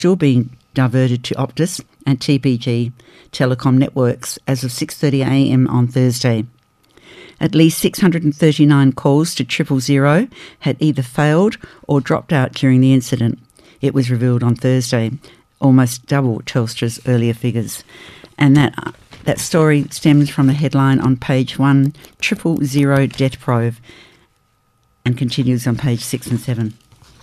still being diverted to Optus and TPG telecom networks as of 6:30am on Thursday. At least 639 calls to 000 had either failed or dropped out during the incident. It was revealed on Thursday, almost double Telstra's earlier figures. And that story stems from a headline on page 1, 000 death probe, and continues on page 6 and 7.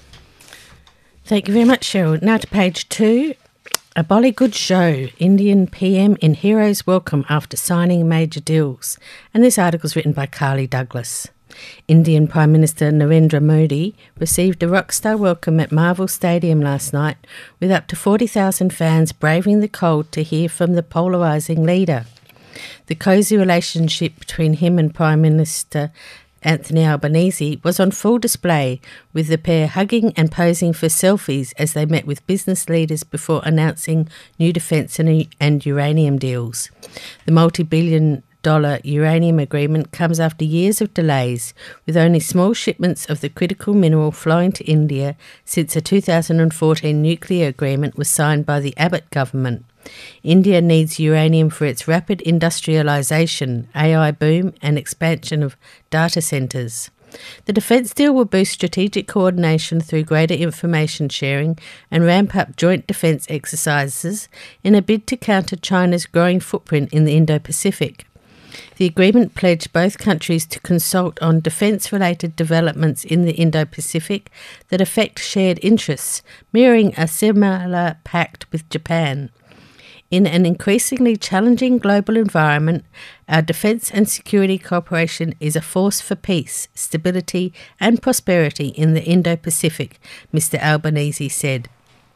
Thank you very much, Cheryl. Now to page 2. A Bollywood show, Indian PM in hero's welcome after signing major deals. And this article is written by Carly Douglas. Indian Prime Minister Narendra Modi received a rockstar welcome at Marvel Stadium last night, with up to 40,000 fans braving the cold to hear from the polarising leader. The cosy relationship between him and Prime Minister Anthony Albanese was on full display, with the pair hugging and posing for selfies as they met with business leaders before announcing new defence and uranium deals. The multi-billion-dollar uranium agreement comes after years of delays, with only small shipments of the critical mineral flowing to India since a 2014 nuclear agreement was signed by the Abbott government. India needs uranium for its rapid industrialisation, AI boom and expansion of data centres. The defence deal will boost strategic coordination through greater information sharing and ramp up joint defence exercises in a bid to counter China's growing footprint in the Indo-Pacific. The agreement pledged both countries to consult on defence-related developments in the Indo-Pacific that affect shared interests, mirroring a similar pact with Japan. In an increasingly challenging global environment, our defence and security cooperation is a force for peace, stability and prosperity in the Indo-Pacific, Mr Albanese said.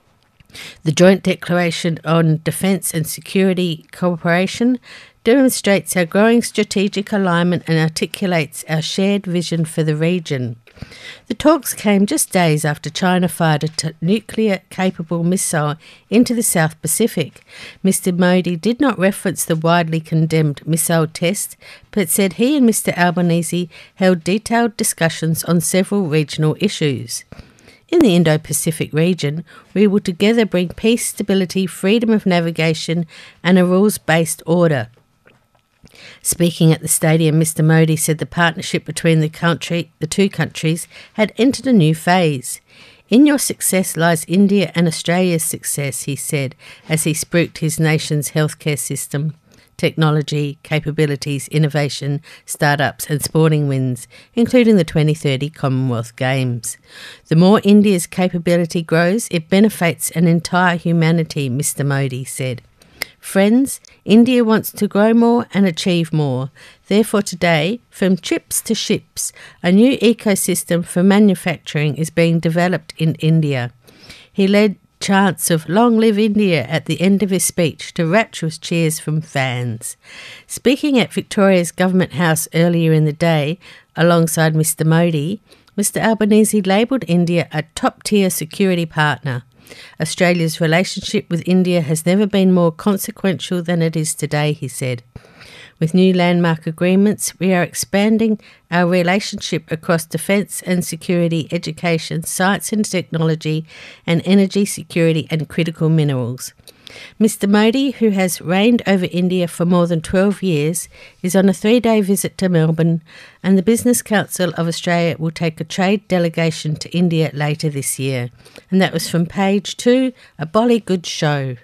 The Joint Declaration on Defence and Security Cooperation demonstrates our growing strategic alignment and articulates our shared vision for the region. The talks came just days after China fired a nuclear-capable missile into the South Pacific. Mr Modi did not reference the widely condemned missile test, but said he and Mr Albanese held detailed discussions on several regional issues. In the Indo-Pacific region, we will together bring peace, stability, freedom of navigation and a rules-based order. Speaking at the stadium, Mr Modi said the partnership between the two countries had entered a new phase. In your success lies India and Australia's success, he said, as he spruiked his nation's healthcare system, technology, capabilities, innovation, startups and sporting wins, including the 2030 Commonwealth Games. The more India's capability grows, it benefits an entire humanity, Mr Modi said. Friends, India wants to grow more and achieve more. Therefore today, from chips to ships, a new ecosystem for manufacturing is being developed in India. He led chants of "Long live India" at the end of his speech to rapturous cheers from fans. Speaking at Victoria's Government House earlier in the day, alongside Mr Modi, Mr Albanese labelled India a top-tier security partner. Australia's relationship with India has never been more consequential than it is today, he said. With new landmark agreements, we are expanding our relationship across defence and security, education, science and technology, and energy security and critical minerals. Mr Modi, who has reigned over India for more than 12 years, is on a 3-day visit to Melbourne, and the Business Council of Australia will take a trade delegation to India later this year. And that was from page 2, A Bollywood Show.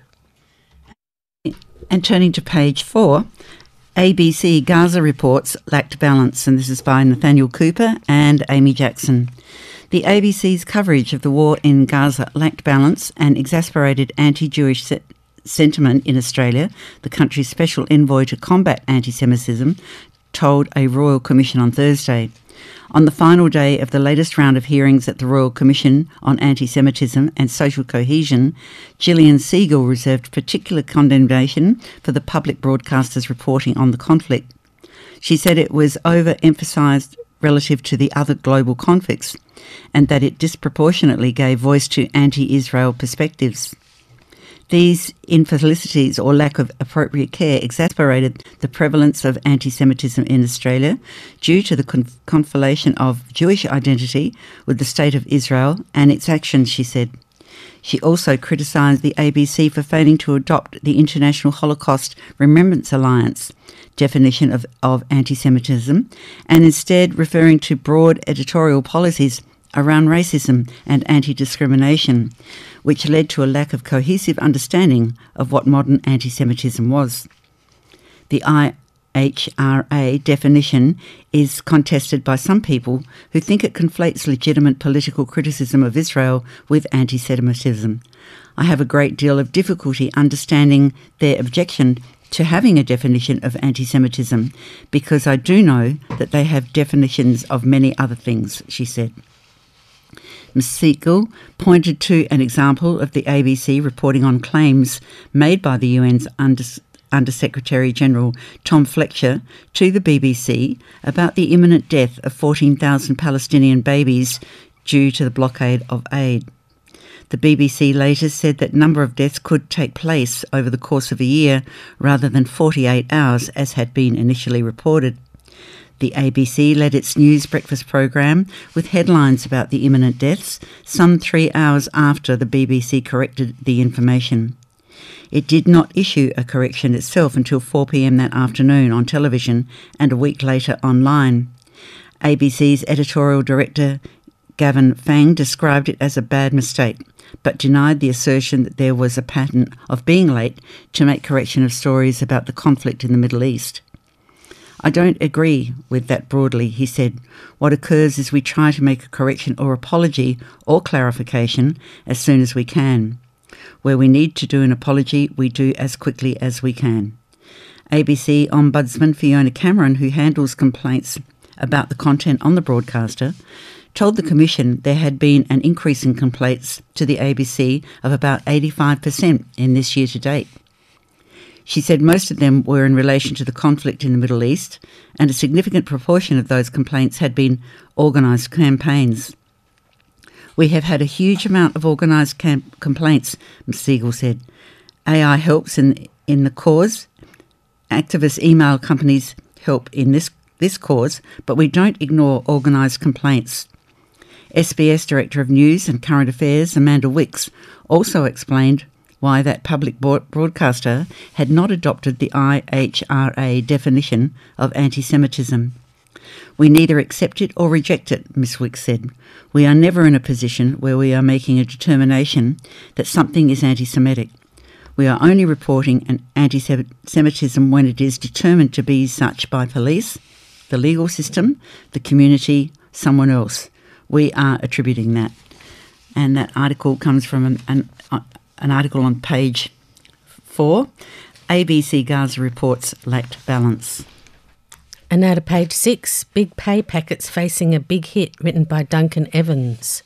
And turning to page 4, ABC Gaza reports lacked balance, and this is by Nathaniel Cooper and Amy Jackson. The ABC's coverage of the war in Gaza lacked balance and exasperated anti-Jewish sentiment in Australia, the country's special envoy to combat anti-Semitism told a Royal Commission on Thursday. On the final day of the latest round of hearings at the Royal Commission on Anti-Semitism and Social Cohesion, Gillian Siegel reserved particular condemnation for the public broadcaster's reporting on the conflict. She said it was overemphasised relative to the other global conflicts and that it disproportionately gave voice to anti-Israel perspectives. These infelicities or lack of appropriate care exasperated the prevalence of anti-Semitism in Australia due to the conflation of Jewish identity with the State of Israel and its actions, she said. She also criticised the ABC for failing to adopt the International Holocaust Remembrance Alliance definition of anti-Semitism and instead referring to broad editorial policies around racism and anti-discrimination, which led to a lack of cohesive understanding of what modern anti-Semitism was. The IHRA definition is contested by some people who think it conflates legitimate political criticism of Israel with anti-Semitism. I have a great deal of difficulty understanding their objection to having a definition of anti-Semitism because I do know that they have definitions of many other things, she said. Ms. Siegel pointed to an example of the ABC reporting on claims made by the UN's Under-Secretary-General Tom Fletcher to the BBC about the imminent death of 14,000 Palestinian babies due to the blockade of aid. The BBC later said that number of deaths could take place over the course of a year rather than 48 hours as had been initially reported. The ABC led its news breakfast program with headlines about the imminent deaths, some 3 hours after the BBC corrected the information. It did not issue a correction itself until 4 p.m. that afternoon on television and a week later online. ABC's editorial director Gavin Fang described it as a bad mistake, but denied the assertion that there was a pattern of being late to make correction of stories about the conflict in the Middle East. I don't agree with that broadly, he said. What occurs is we try to make a correction or apology or clarification as soon as we can. Where we need to do an apology, we do as quickly as we can. ABC Ombudsman Fiona Cameron, who handles complaints about the content on the broadcaster, told the Commission there had been an increase in complaints to the ABC of about 85% in this year to date. She said most of them were in relation to the conflict in the Middle East, and a significant proportion of those complaints had been organised campaigns. We have had a huge amount of organised complaints, Ms. Siegel said. AI helps in the cause. Activists email companies help in this cause, but we don't ignore organised complaints. SBS Director of News and Current Affairs, Amanda Wicks, also explained why that public broadcaster had not adopted the IHRA definition of anti-Semitism. We neither accept it or reject it, Ms. Wicks said. We are never in a position where we are making a determination that something is anti-Semitic. We are only reporting an anti-Semitism when it is determined to be such by police, the legal system, the community, someone else. We are attributing that. And that article comes from an article on page 4. ABC Gaza reports lacked balance. And now to page 6, big pay packets facing a big hit, written by Duncan Evans.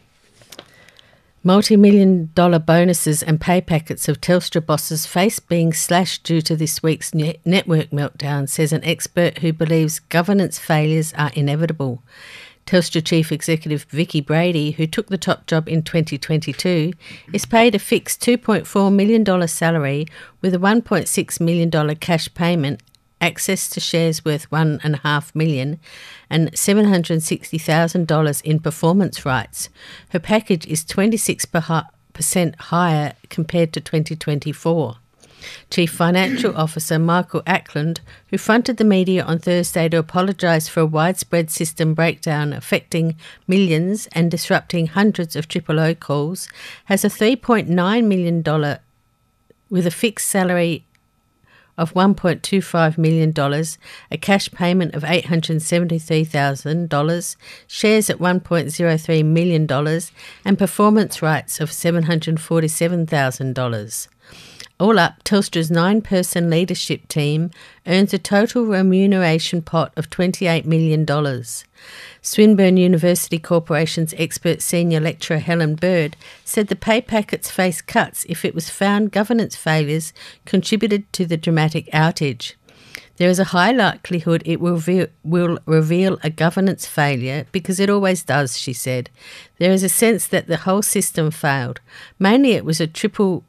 Multi-million-dollar bonuses and pay packets of Telstra bosses face being slashed due to this week's network meltdown, says an expert who believes governance failures are inevitable. Telstra Chief Executive Vicky Brady, who took the top job in 2022, is paid a fixed $2.4 million salary with a $1.6 million cash payment, access to shares worth $1.5 million, and $760,000 in performance rights. Her package is 26% higher compared to 2024. Chief Financial Officer Michael Ackland, who fronted the media on Thursday to apologise for a widespread system breakdown affecting millions and disrupting hundreds of O calls, has a $3.9 million with a fixed salary of $1.25 million, a cash payment of $873,000, shares at $1.03 million, and performance rights of $747,000. All up, Telstra's 9-person leadership team earns a total remuneration pot of $28 million. Swinburne University Corporation's expert senior lecturer Helen Bird said the pay packets face cuts if it was found governance failures contributed to the dramatic outage. There is a high likelihood it will reveal a governance failure because it always does, she said. There is a sense that the whole system failed. Mainly it was a double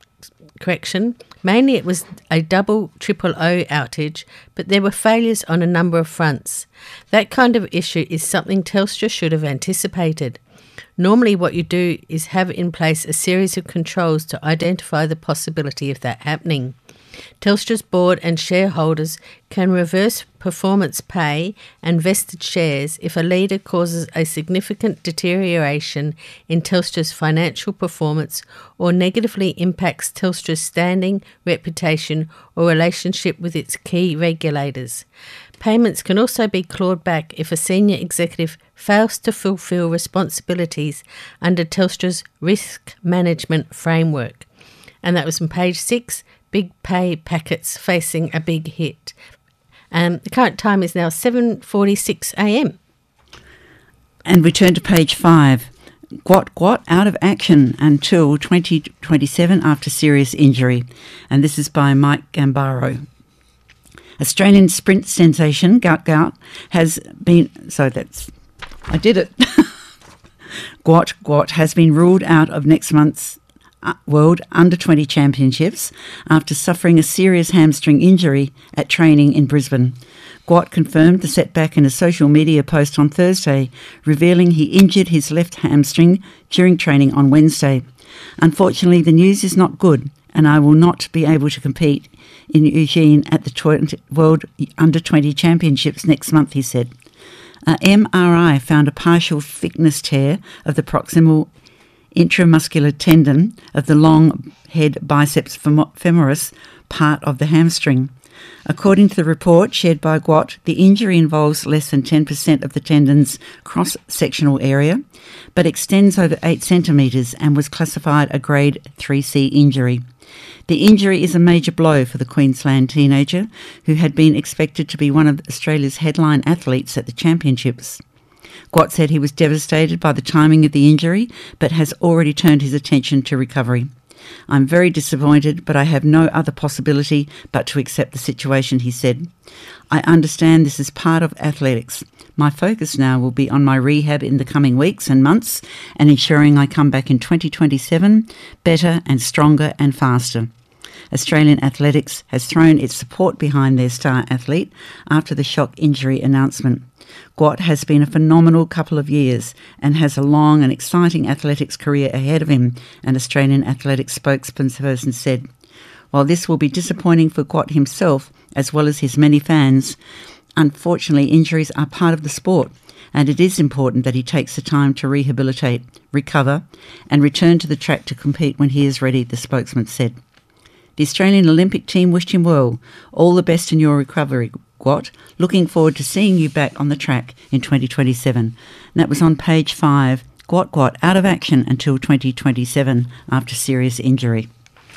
triple O outage, but there were failures on a number of fronts. That kind of issue is something Telstra should have anticipated. Normally what you do is have in place a series of controls to identify the possibility of that happening. Telstra's board and shareholders can reverse performance pay and vested shares if a leader causes a significant deterioration in Telstra's financial performance or negatively impacts Telstra's standing, reputation or relationship with its key regulators. Payments can also be clawed back if a senior executive fails to fulfil responsibilities under Telstra's risk management framework. And that was on page 6. Big pay packets facing a big hit. The current time is now 7:46 a.m. And we turn to page 5. Gwot out of action until 2027 after serious injury. And this is by Mike Gambaro. Australian sprint sensation Gout has been... I did it. Gwot has been ruled out of next month's World Under-20 Championships after suffering a serious hamstring injury at training in Brisbane. Gwot confirmed the setback in a social media post on Thursday, revealing he injured his left hamstring during training on Wednesday. Unfortunately, the news is not good, and I will not be able to compete in Eugene at the World Under-20 Championships next month, he said. MRI found a partial thickness tear of the proximal intramuscular tendon of the long head biceps femoris part of the hamstring. According to the report shared by Gwot, the injury involves less than 10% of the tendon's cross-sectional area, but extends over 8 centimetres and was classified a grade 3C injury. The injury is a major blow for the Queensland teenager, who had been expected to be one of Australia's headline athletes at the championships. Gwot said he was devastated by the timing of the injury, but has already turned his attention to recovery. I'm very disappointed, but I have no other possibility but to accept the situation, he said. I understand this is part of athletics. My focus now will be on my rehab in the coming weeks and months and ensuring I come back in 2027 better and stronger and faster. Australian athletics has thrown its support behind their star athlete after the shock injury announcement. Gwot has been a phenomenal couple of years and has a long and exciting athletics career ahead of him, an Australian athletics spokesperson said. While this will be disappointing for Gwot himself, as well as his many fans, unfortunately injuries are part of the sport, and it is important that he takes the time to rehabilitate, recover, and return to the track to compete when he is ready, the spokesman said. The Australian Olympic team wished him well. All the best in your recovery, Gwot. Looking forward to seeing you back on the track in 2027. And that was on page 5. Gwot out of action until 2027 after serious injury.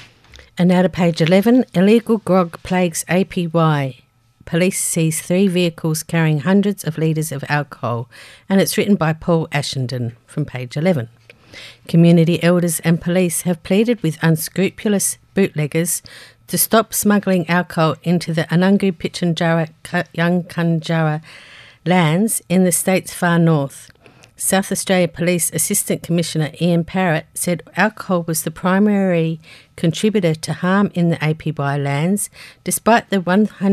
And now to page 11. Illegal grog plagues APY. Police seize 3 vehicles carrying hundreds of litres of alcohol. And it's written by Paul Ashenden from page 11. Community elders and police have pleaded with unscrupulous bootleggers to stop smuggling alcohol into the Anangu Pitjantjatjara Yankunytjatjara lands in the state's far north. South Australia Police Assistant Commissioner Ian Parrott said alcohol was the primary contributor to harm in the APY lands, despite the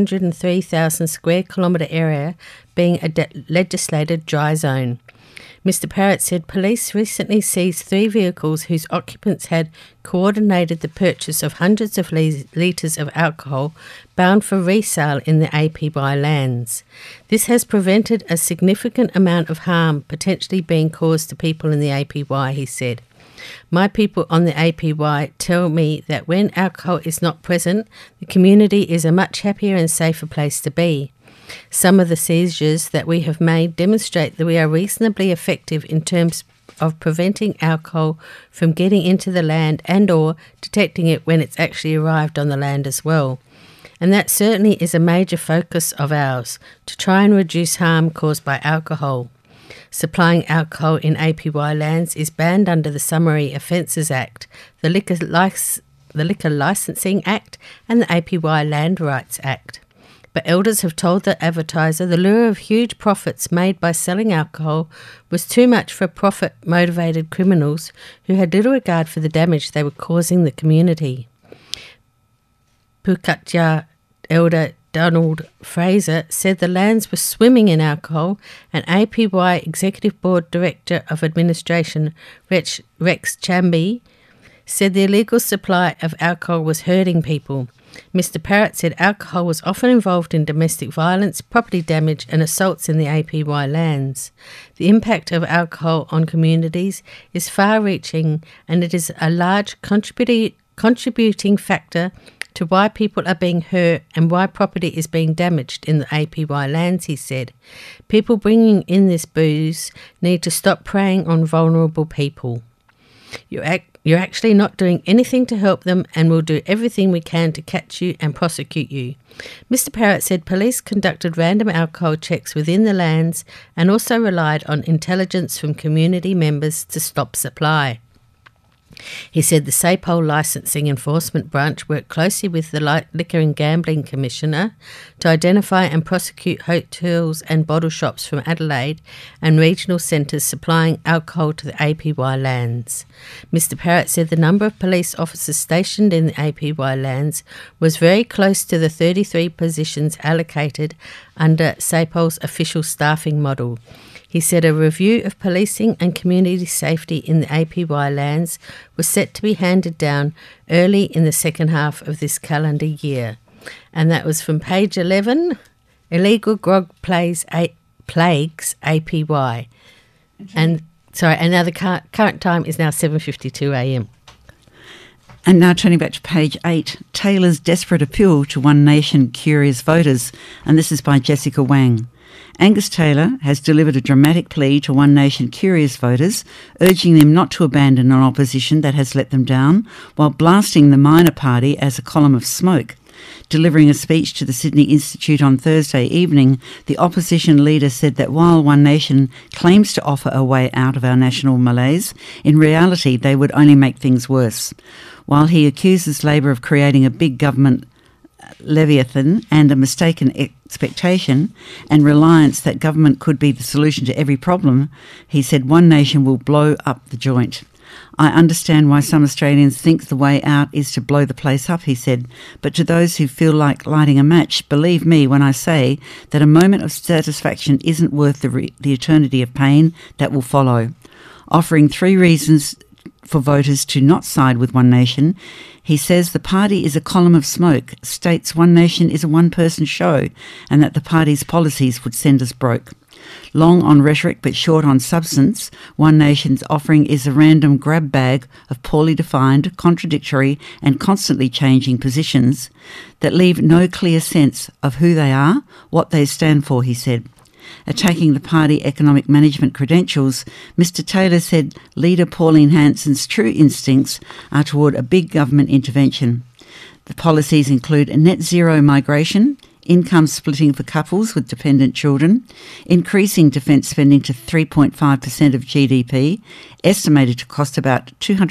103,000 square kilometre area being a legislated dry zone. Mr Parrott said police recently seized 3 vehicles whose occupants had coordinated the purchase of hundreds of litres of alcohol bound for resale in the APY lands. This has prevented a significant amount of harm potentially being caused to people in the APY, he said. My people on the APY tell me that when alcohol is not present, the community is a much happier and safer place to be. Some of the seizures that we have made demonstrate that we are reasonably effective in terms of preventing alcohol from getting into the land and or detecting it when it's actually arrived on the land as well. And that certainly is a major focus of ours, to try and reduce harm caused by alcohol. Supplying alcohol in APY lands is banned under the Summary Offences Act, the Liquor Licensing Act and the APY Land Rights Act. But elders have told the advertiser the lure of huge profits made by selling alcohol was too much for profit-motivated criminals who had little regard for the damage they were causing the community. Pukatja elder Donald Fraser said the lands were swimming in alcohol, and APY Executive Board Director of Administration Rex Chamby said the illegal supply of alcohol was hurting people. Mr. Parrott said alcohol was often involved in domestic violence, property damage and assaults in the APY lands. The impact of alcohol on communities is far-reaching, and it is a large contributing factor to why people are being hurt and why property is being damaged in the APY lands, he said. People bringing in this booze need to stop preying on vulnerable people. You're actually not doing anything to help them, and we'll do everything we can to catch you and prosecute you. Mr. Parrott said police conducted random alcohol checks within the lands and also relied on intelligence from community members to stop supply. He said the SAPOL Licensing Enforcement Branch worked closely with the Liquor and Gambling Commissioner to identify and prosecute hotels and bottle shops from Adelaide and regional centres supplying alcohol to the APY lands. Mr. Parrott said the number of police officers stationed in the APY lands was very close to the 33 positions allocated under SAPOL's official staffing model. He said a review of policing and community safety in the APY lands was set to be handed down early in the second half of this calendar year. And that was from page 11, Illegal Grog Plagues APY. And now the current time is now 7:52 a.m. And now turning back to page 8, Taylor's desperate appeal to One Nation curious voters, and this is by Jessica Wang. Angus Taylor has delivered a dramatic plea to One Nation curious voters, urging them not to abandon an opposition that has let them down, while blasting the minor party as a column of smoke. Delivering a speech to the Sydney Institute on Thursday evening, the opposition leader said that while One Nation claims to offer a way out of our national malaise, in reality they would only make things worse. While he accuses Labor of creating a big government leviathan and a mistaken expectation and reliance that government could be the solution to every problem, he said One Nation will blow up the joint. I understand why some Australians think the way out is to blow the place up, he said, but to those who feel like lighting a match, believe me when I say that a moment of satisfaction isn't worth the eternity of pain that will follow. Offering 3 reasons for voters to not side with One Nation, he says the party is a column of smoke, states One Nation is a one-person show, and that the party's policies would send us broke. Long on rhetoric but short on substance, One Nation's offering is a random grab bag of poorly defined, contradictory and constantly changing positions that leave no clear sense of who they are, what they stand for, he said. Attacking the party economic management credentials, Mr. Taylor said leader Pauline Hanson's true instincts are toward a big government intervention. The policies include a net zero migration, income splitting for couples with dependent children, increasing defence spending to 3.5% of GDP, estimated to cost about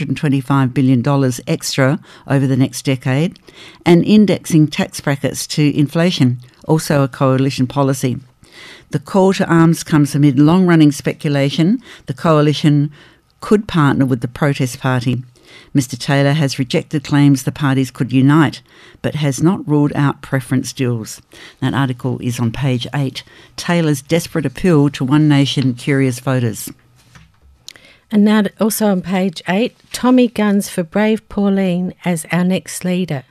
$225 billion extra over the next decade, and indexing tax brackets to inflation, also a coalition policy. The call to arms comes amid long-running speculation the coalition could partner with the protest party. Mr. Taylor has rejected claims the parties could unite, but has not ruled out preference deals. That article is on page 8. Taylor's desperate appeal to One Nation curious voters. And now also on page 8, Tommy guns for brave Pauline as our next leader.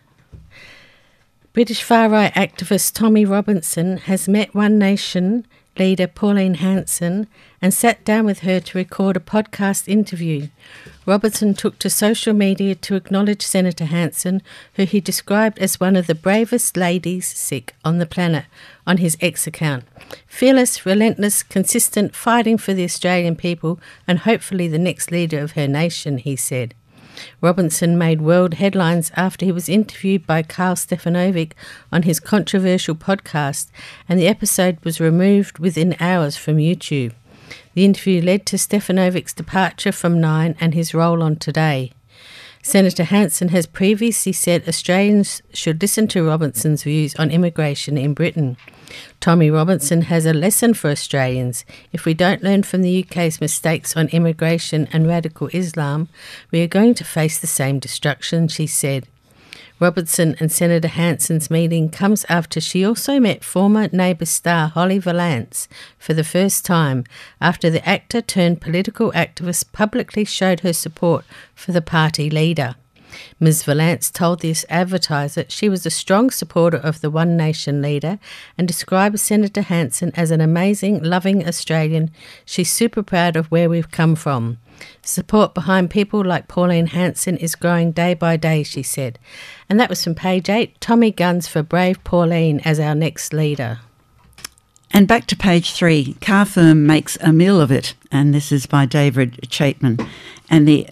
British far-right activist Tommy Robinson has met One Nation leader Pauline Hanson and sat down with her to record a podcast interview. Robinson took to social media to acknowledge Senator Hanson, who he described as one of the bravest ladies on the planet, on his X account. Fearless, relentless, consistent, fighting for the Australian people and hopefully the next leader of her nation, he said. Robinson made world headlines after he was interviewed by Karl Stefanovic on his controversial podcast, and the episode was removed within hours from YouTube. The interview led to Stefanovic's departure from Nine and his role on Today. Senator Hanson has previously said Australians should listen to Robinson's views on immigration in Britain. Tommy Robinson has a lesson for Australians. If we don't learn from the UK's mistakes on immigration and radical Islam, we are going to face the same destruction, she said. Robertson and Senator Hanson's meeting comes after she also met former Neighbours star Holly Valance for the first time after the actor turned political activist publicly showed her support for the party leader. Ms Valance told this advertiser she was a strong supporter of the One Nation leader and described Senator Hanson as an amazing, loving Australian. She's super proud of where we've come from. Support behind people like Pauline Hanson is growing day by day, she said. And that was from page 8. Tommy Guns for brave Pauline as our next leader. And back to page 3, car firm makes a meal of it. And this is by David Chapman. And the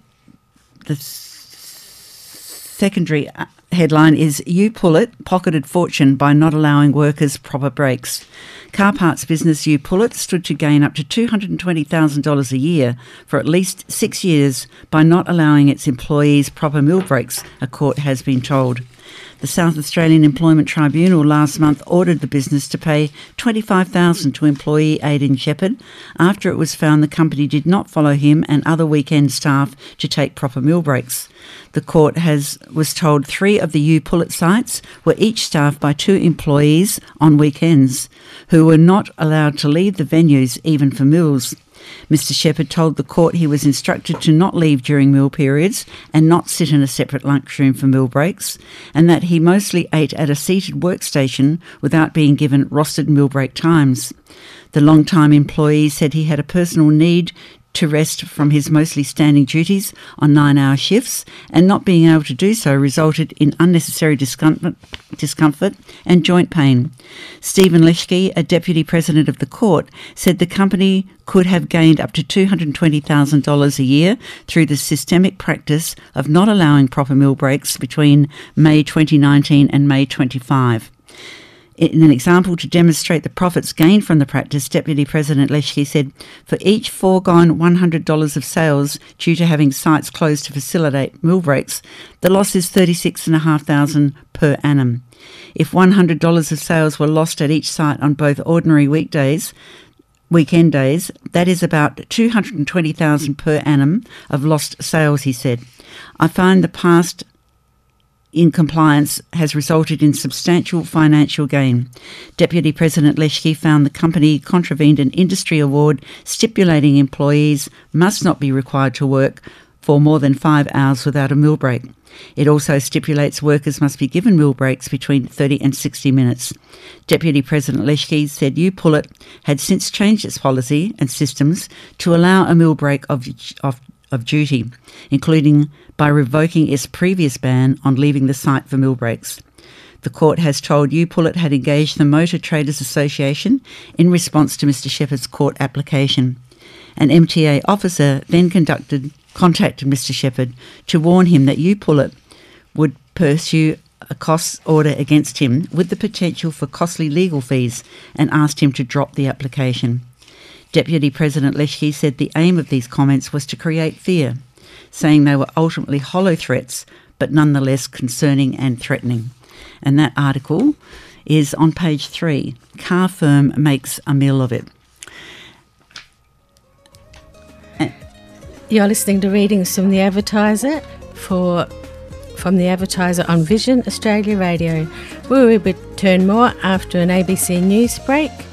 secondary headline is You Pull It, pocketed fortune by not allowing workers proper breaks. Car parts business You Pull It stood to gain up to $220,000 a year for at least 6 years by not allowing its employees proper meal breaks, a court has been told. The South Australian Employment Tribunal last month ordered the business to pay $25,000 to employee Aidan Shepherd after it was found the company did not follow him and other weekend staff to take proper meal breaks. The court was told 3 of the You Pull It sites were each staffed by 2 employees on weekends who were not allowed to leave the venues even for meals. Mr Shepherd told the court he was instructed to not leave during meal periods and not sit in a separate lunchroom for meal breaks, and that he mostly ate at a seated workstation without being given rostered meal break times. The long-time employee said he had a personal need to rest from his mostly standing duties on 9-hour shifts, and not being able to do so resulted in unnecessary discomfort and joint pain. Stephen Leschke, a deputy president of the court, said the company could have gained up to $220,000 a year through the systemic practice of not allowing proper meal breaks between May 2019 and May 25. In an example to demonstrate the profits gained from the practice, Deputy President Leschke said, for each foregone $100 of sales due to having sites closed to facilitate meal breaks, the loss is $36,500 per annum. If $100 of sales were lost at each site on both ordinary weekend days, that is about $220,000 per annum of lost sales, he said. I find the past in compliance has resulted in substantial financial gain. Deputy President Leschke found the company contravened an industry award stipulating employees must not be required to work for more than 5 hours without a meal break. It also stipulates workers must be given meal breaks between 30 and 60 minutes. Deputy President Leschke said You Pull It had since changed its policy and systems to allow a meal break of duty, including by revoking its previous ban on leaving the site for meal breaks. The court has told You Pull It had engaged the Motor Traders Association in response to Mr Shepherd's court application. An MTA officer then contacted Mr Shepherd to warn him that You Pull It would pursue a costs order against him with the potential for costly legal fees and asked him to drop the application. Deputy President Leschke said the aim of these comments was to create fear, saying they were ultimately hollow threats, but nonetheless concerning and threatening. And that article is on page 3. Car firm makes a meal of it. You're listening to readings from The Advertiser from The Advertiser on Vision Australia Radio. We'll return more after an ABC News break.